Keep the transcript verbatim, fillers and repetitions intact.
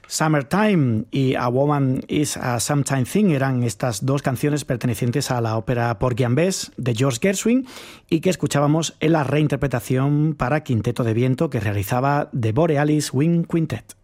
Summertime y A Woman is a Sometime Thing eran estas dos canciones pertenecientes a la ópera Porgy and Bess de George Gershwin y que escuchábamos en la reinterpretación para quinteto de viento que realizaba The Borealis Wind Quintet.